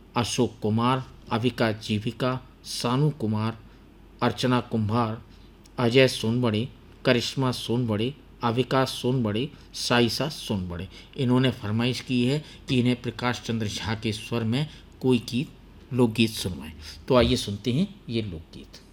अशोक कुमार, अविका जीविका, सानू कुमार, अर्चना कुंभार, अजय सोनबड़े, करिश्मा सोनबड़े, अविका सोनबड़े, साइसा सोनबड़े। इन्होंने फरमाइश की है कि इन्हें प्रकाश चंद्र झा के स्वर में कोई गीत लोकगीत सुनवाएं। तो आइए सुनते हैं ये लोकगीत।